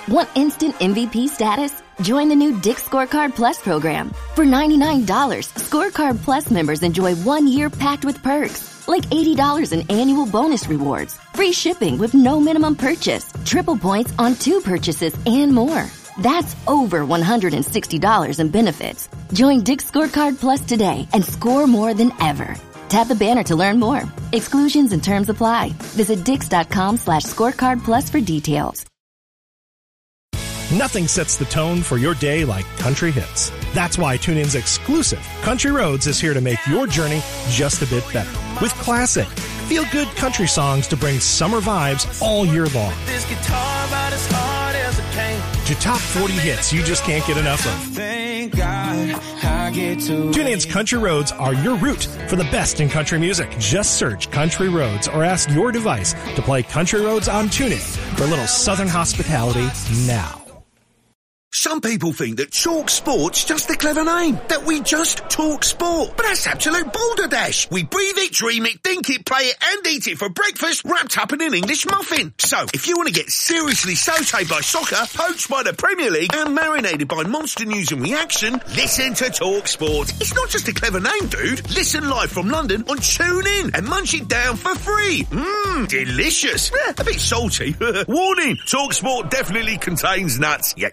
Want instant MVP status? Join the new Dick's Scorecard Plus program. For $99, Scorecard Plus members enjoy 1 year packed with perks, like $80 in annual bonus rewards, free shipping with no minimum purchase, triple points on 2 purchases, and more. That's over $160 in benefits. Join Dick's Scorecard Plus today and score more than ever. Tap the banner to learn more. Exclusions and terms apply. Visit dix.com/scorecard plus for details. Nothing sets the tone for your day like country hits. That's why TuneIn's exclusive Country Roads is here to make your journey just a bit better. With classic, feel-good country songs to bring summer vibes all year long. This guitar about as hard as a cane. To top 40 hits you just can't get enough of. Thank God I get to. TuneIn's Country Roads are your route for the best in country music. Just search Country Roads or ask your device to play Country Roads on TuneIn for a little southern hospitality now. Some people think that Talk Sport's just a clever name, that we just talk sport. But that's absolute balderdash. We breathe it, dream it, think it, play it, and eat it for breakfast, wrapped up in an English muffin. So, if you want to get seriously sautéed by soccer, poached by the Premier League, and marinated by monster news and reaction, listen to Talk Sport. It's not just a clever name, dude. Listen live from London on TuneIn and munch it down for free. Delicious. A bit salty. Warning, Talk Sport definitely contains nuts. Yeah.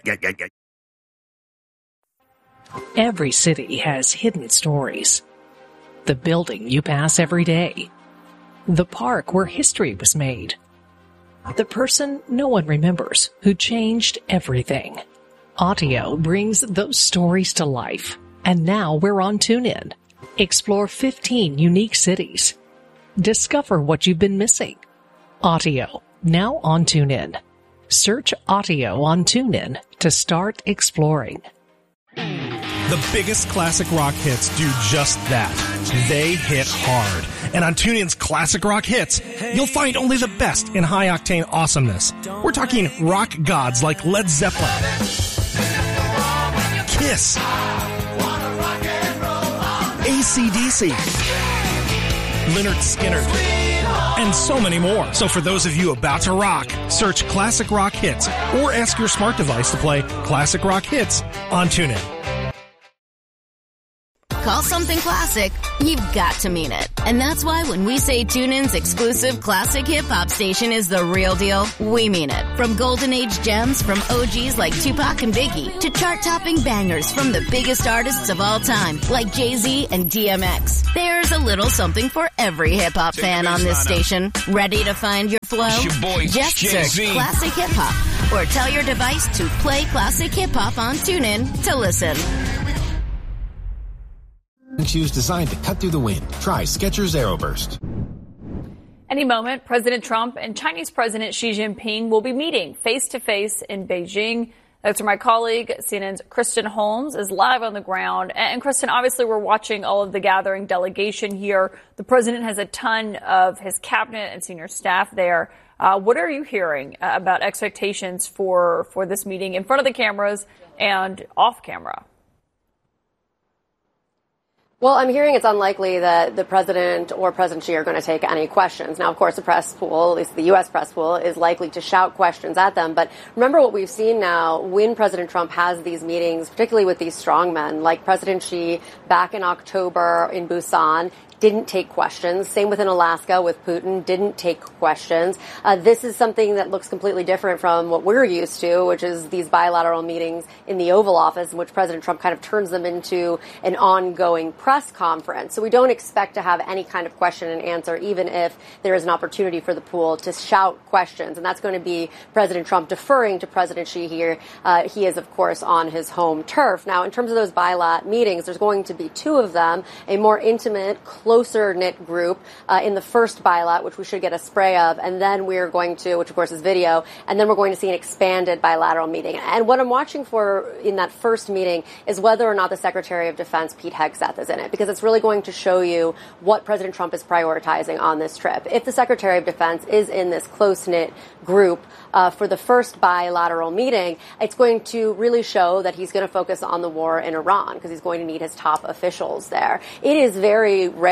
Every city has hidden stories. The building you pass every day. The park where history was made. The person no one remembers who changed everything. Audio brings those stories to life. And now we're on TuneIn. Explore 15 unique cities. Discover what you've been missing. Audio, now on TuneIn. Search Audio on TuneIn to start exploring. The biggest classic rock hits do just that. They hit hard. And on TuneIn's Classic Rock Hits, you'll find only the best in high-octane awesomeness. We're talking rock gods like Led Zeppelin, Kiss, AC/DC, Lynyrd Skynyrd, and so many more. So for those of you about to rock, search Classic Rock Hits or ask your smart device to play Classic Rock Hits on TuneIn. Call something classic, you've got to mean it. And that's why when we say TuneIn's exclusive classic hip-hop station is the real deal, we mean it. From golden age gems from OGs like Tupac and Biggie to chart-topping bangers from the biggest artists of all time like Jay-Z and DMX. There's a little something for every hip-hop fan on this station. Ready to find your flow? Just search Classic Hip-Hop or tell your device to play Classic Hip-Hop on TuneIn to listen. Shoes designed to cut through the wind. Try Skechers Aeroburst. Any moment, President Trump and Chinese President Xi Jinping will be meeting face-to-face in Beijing. That's where my colleague, CNN's Kristen Holmes, is live on the ground. And Kristen, obviously we're watching all of the gathering delegation here. The president has a ton of his cabinet and senior staff there. What are you hearing about expectations for this meeting in front of the cameras and off camera? Well, I'm hearing it's unlikely that the president or President Xi are going to take any questions. Now, of course, the press pool, at least the U.S. press pool, is likely to shout questions at them. But remember what we've seen now when President Trump has these meetings, particularly with these strongmen, like President Xi back in October in Busan, didn't take questions. Same within Alaska with Putin, didn't take questions. This is something that looks completely different from what we're used to, which is these bilateral meetings in the Oval Office, in which President Trump kind of turns them into an ongoing press conference. So we don't expect to have any kind of question and answer, even if there is an opportunity for the pool to shout questions. And that's going to be President Trump deferring to President Xi here. He is, of course, on his home turf. Now, in terms of those bilat meetings, there's going to be 2 of them, a more intimate, closer-knit group in the first bilat, which we should get a spray of, and then we're going to, which of course is video, and then we're going to see an expanded bilateral meeting. And what I'm watching for in that first meeting is whether or not the Secretary of Defense, Pete Hegseth, is in it, because it's really going to show you what President Trump is prioritizing on this trip. If the Secretary of Defense is in this close-knit group for the first bilateral meeting, it's going to really show that he's going to focus on the war in Iran, because he's going to need his top officials there. It is very rare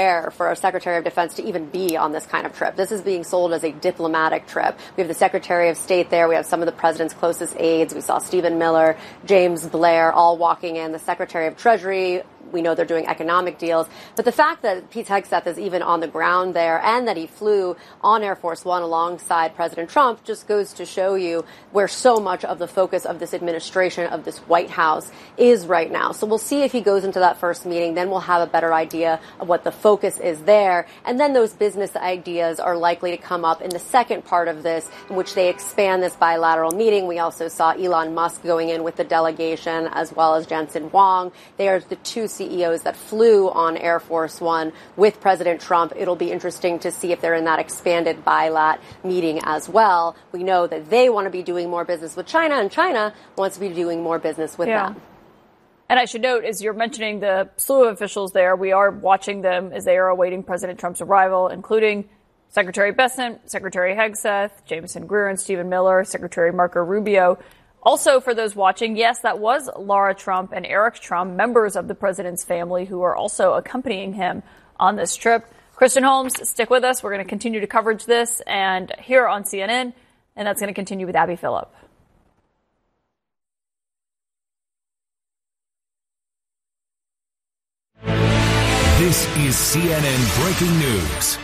rare for a Secretary of Defense to even be on this kind of trip. This is being sold as a diplomatic trip. We have the Secretary of State there. We have some of the president's closest aides. We saw Stephen Miller, James Blair all walking in. The Secretary of Treasury, we know they're doing economic deals. But the fact that Pete Hegseth is even on the ground there and that he flew on Air Force One alongside President Trump just goes to show you where so much of the focus of this administration, of this White House, is right now. So we'll see if he goes into that first meeting. Then we'll have a better idea of what the focus is there. And then those business ideas are likely to come up in the second part of this, in which they expand this bilateral meeting. We also saw Elon Musk going in with the delegation, as well as Jensen Huang. They are the two CEOs that flew on Air Force One with President Trump. It'll be interesting to see if they're in that expanded bilat meeting as well. We know that they want to be doing more business with China, and China wants to be doing more business with them. And I should note, as you're mentioning the slew of officials there, we are watching them as they are awaiting President Trump's arrival, including Secretary Bessent, Secretary Hegseth, Jameson Greer and Stephen Miller, Secretary Marco Rubio. Also, for those watching, yes, that was Lara Trump and Eric Trump, members of the president's family, who are also accompanying him on this trip. Kristen Holmes, stick with us. We're going to continue to coverage this and here on CNN, and that's going to continue with Abby Phillip. This is CNN Breaking News.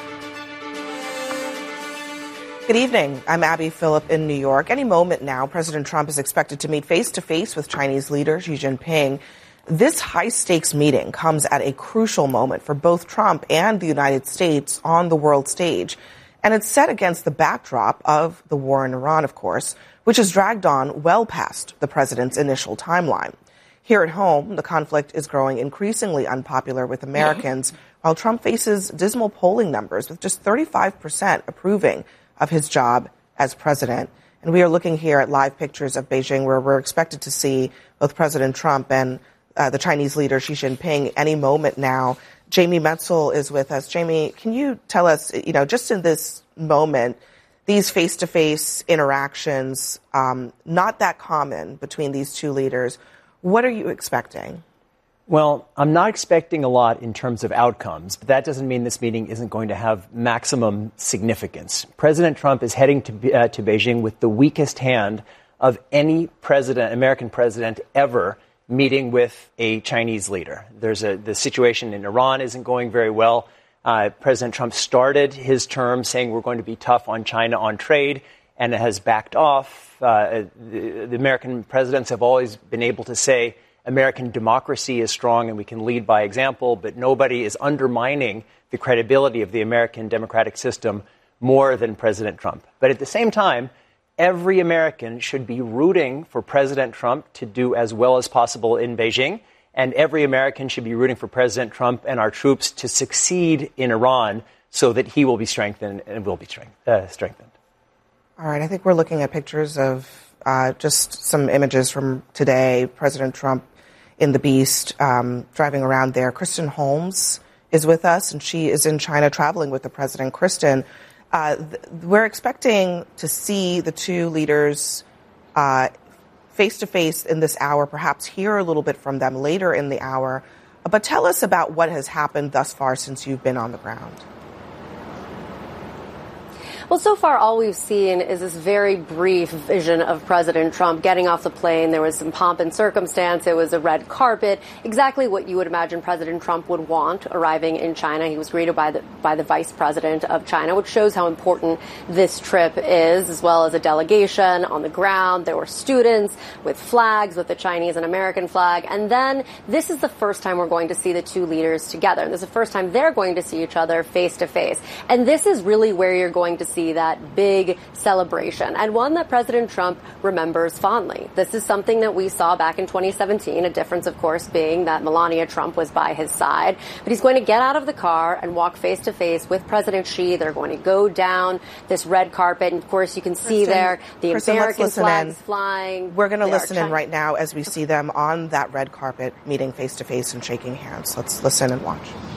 Good evening. I'm Abby Phillip in New York. Any moment now, President Trump is expected to meet face-to-face with Chinese leader Xi Jinping. This high-stakes meeting comes at a crucial moment for both Trump and the United States on the world stage. And it's set against the backdrop of the war in Iran, of course, which has dragged on well past the president's initial timeline. Here at home, the conflict is growing increasingly unpopular with Americans, while Trump faces dismal polling numbers with just 35% approving of his job as president. And we are looking here at live pictures of Beijing, where we're expected to see both President Trump and the Chinese leader Xi Jinping any moment now. Jamie Metzl is with us. Jamie, can you tell us, just in this moment, these face-to-face interactions, not that common between these two leaders, what are you expecting? Well, I'm not expecting a lot in terms of outcomes, but that doesn't mean this meeting isn't going to have maximum significance. President Trump is heading to Beijing with the weakest hand of any American president ever meeting with a Chinese leader. The situation in Iran isn't going very well. President Trump started his term saying we're going to be tough on China on trade, and it has backed off. The American presidents have always been able to say American democracy is strong and we can lead by example, but nobody is undermining the credibility of the American democratic system more than President Trump. But at the same time, every American should be rooting for President Trump to do as well as possible in Beijing, and every American should be rooting for President Trump and our troops to succeed in Iran so that he will be strengthened and will be strengthened. All right, I think we're looking at pictures of just some images from today. President Trump in the Beast, driving around there. Kristen Holmes is with us, and she is in China traveling with the president. Kristen, we're expecting to see the two leaders face-to-face in this hour, perhaps hear a little bit from them later in the hour. But tell us about what has happened thus far since you've been on the ground. Well, so far, all we've seen is this very brief vision of President Trump getting off the plane. There was some pomp and circumstance. It was a red carpet, exactly what you would imagine President Trump would want arriving in China. He was greeted by the vice president of China, which shows how important this trip is, as well as a delegation on the ground. There were students with flags, with the Chinese and American flag. And then this is the first time we're going to see the two leaders together. And this is the first time they're going to see each other face to face. And this is really where you're going to see that big celebration, and one that President Trump remembers fondly. This is something that we saw back in 2017, a difference, of course, being that Melania Trump was by his side. But he's going to get out of the car and walk face-to-face with President Xi. They're going to go down this red carpet, and, of course, you can see there the American flags flying. We're going to listen in right now as we see them on that red carpet meeting face-to-face and shaking hands. Let's listen and watch.